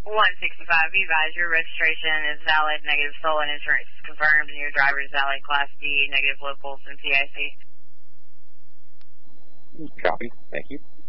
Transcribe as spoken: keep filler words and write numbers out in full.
one sixty-five, be advised your registration is valid, negative stolen insurance is confirmed, and your driver is valid Class D, negative locals and P I C. Copy. Thank you.